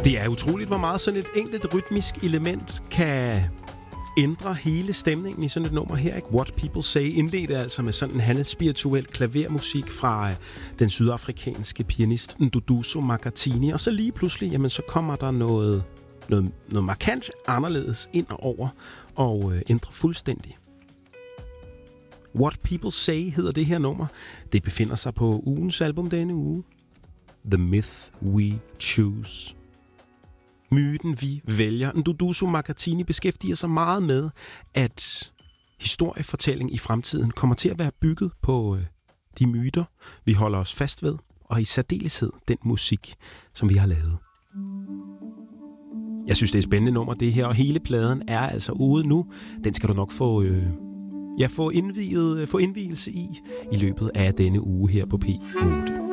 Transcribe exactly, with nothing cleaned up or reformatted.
Det er utroligt, hvor meget sådan et enkelt rytmisk element kan ændre hele stemningen i sådan et nummer her, ikke? What People Say indledte altså med sådan en halvspirituel klavermusik fra den sydafrikanske pianist Nduduzo Makhathini, og så lige pludselig, jamen så kommer der noget, noget, noget markant anderledes ind over og øh, ændrer fuldstændig. What People Say hedder det her nummer. Det befinder sig på ugens album denne uge. The Myth We Choose. Myten vi vælger. Nduduzo Makhathini beskæftiger sig meget med, at historiefortælling i fremtiden kommer til at være bygget på øh, de myter, vi holder os fast ved, og i særdeleshed den musik, som vi har lavet. Jeg synes, det er et spændende nummer, det her, og hele pladen er altså ude nu. Den skal du nok få, øh, ja, få, indviget, få indvielse i i løbet af denne uge her på P otte.